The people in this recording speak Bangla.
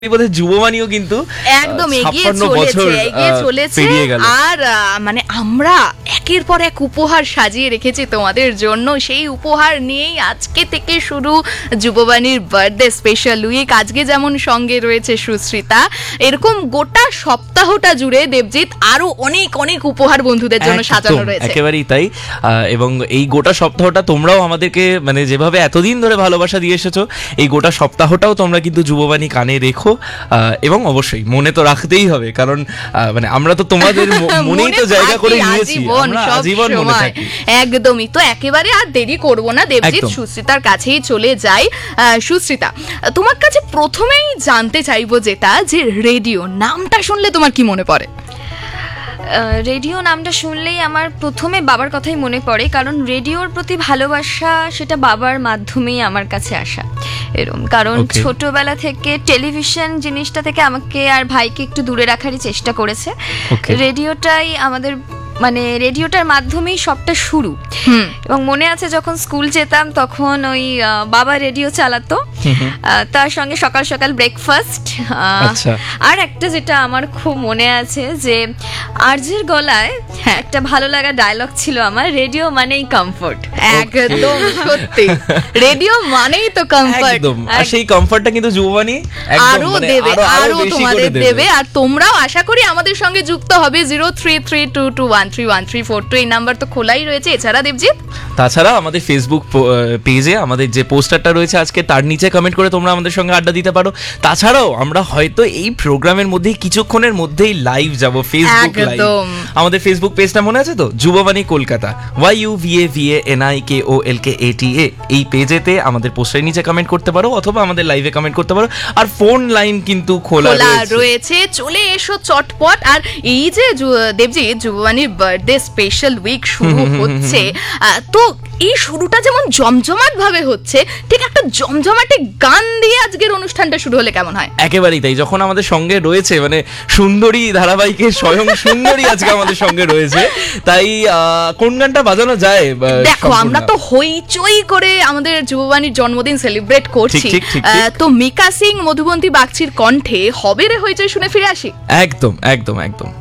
বোধহয় যুববাণীও কিন্তু একদম এগিয়ে চলেছে আর মানে আমরা একের পর এক উপহার সাজিয়ে রেখেছি তোমাদের জন্য। সেই উপহার নিয়েই আজকে থেকে শুরু যুববাণীর বার্থডে স্পেশাল উইক। আজকে যেমন সঙ্গে রয়েছে সুশ্রিতা, এরকম গোটা সপ্তাহটা জুড়ে দেবজিৎ আরো অনেক অনেক উপহার বন্ধুদের জন্য সাজানো রয়েছে। একেবারেই তাই। এবং এই গোটা সপ্তাহটা তোমরাও আমাদেরকে মানে যেভাবে এতদিন ধরে ভালোবাসা দিয়ে এসেছো, এই গোটা সপ্তাহটাও তোমরা কিন্তু যুববাণী কানে রেখো এবং অবশ্যই মনে তো রাখতেই হবে, কারণ মানে আমরা তো তোমাদের মনেই তো জায়গা করে নিয়েছি, আমরা আজীবন মনে থাকি। একদমই। তো একেবারে আর দেরি করব না দেবজিৎ, সুশ্রিতার কাছেই চলে যাই। সুশ্রিতা, তোমার কাছে প্রথমেই জানতে চাইবো যেটা, যে রেডিও নামটা শুনলে তোমার কি মনে পড়ে? রেডিও নামটা শুনলেই আমার প্রথমে বাবার কথাই মনে পড়ে, কারণ রেডিওর প্রতি ভালোবাসা সেটা বাবার মাধ্যমেই আমার কাছে আসা এরকম। কারণ ছোটবেলা থেকে টেলিভিশন জিনিসটা থেকে আমাকে আর ভাইকে একটু দূরে রাখারই চেষ্টা করেছে। রেডিওটাই আমাদের মানে রেডিওটার মাধ্যমেই সবটা শুরু। এবং মনে আছে যখন স্কুল যেতাম তখন ওই বাবা রেডিও চালাতো, তার সঙ্গে সকাল সকাল ব্রেকফাস্ট। আর একটা যেটা আমার খুব মনে আছে, যে আরজের গলায় একটা ভালো লাগা ডায়লগ ছিল আমার, রেডিও মানেই কমফোর্ট। একদম সত্যি, রেডিও মানেই তো কমফোর্ট। আর সেই কমফোর্টটা কিন্তু যুববাণী আরো দেবে, আরো তোমাদের দেবে। আর তোমরাও আশা করি আমাদের সঙ্গে যুক্ত হবে 0332213134 এই নাম্বার তো খোলাই রয়েছে। এছাড়া দেবজিৎ, তাছাড়া আমাদের ফেসবুক পেজে আমাদের যে পোস্টারটা রয়েছে আজকে, তার নিচে কমেন্ট করে তোমরা আমাদের সঙ্গে আড্ডা দিতে পারো। তাছাড়াও আমরা হয়তো এই প্রোগ্রামের মধ্যেই কিছুক্ষণের মধ্যেই লাইভ যাব ফেসবুক লাইভ। আমাদের ফেসবুক পেজটা মনে আছে তো, যুববাণী কলকাতা, YUVAVANIKOLKATA। এই পেজেতে আমাদের পোস্টারের নিচে কমেন্ট করতে পারো, অথবা আমাদের লাইভে কমেন্ট করতে পারো। আর ফোন লাইন কিন্তু খোলা রয়েছে, চলে এসো চটপট। আর এই যে দেবজিৎ যুববাণীর বার্থডে স্পেশাল উইক শুরু হচ্ছে, তো এই শুরুটা যেমন জমজমাট ভাবে হচ্ছে, ঠিক একটা জমজমাটে গান দিয়ে আজকের অনুষ্ঠানটা শুরু হলে কেমন হয়? একেবারেই তাই। যখন আমাদের সঙ্গে রয়েছে মানে সুন্দরী ধারাবাহিকের স্বয়ং সুন্দরী আজকে আমাদের সঙ্গে রয়েছে, তাই কোন গানটা বাজানো যায়? দেখো, আমরা তো হইচই করে আমাদের যুববাণীর জন্মদিন সেলিব্রেট করছি, তো মিকা সিং মধুবন্তী বাগচির কণ্ঠে হবে রে হইচই শুনে ফিরে আসি। একদম একদম একদম।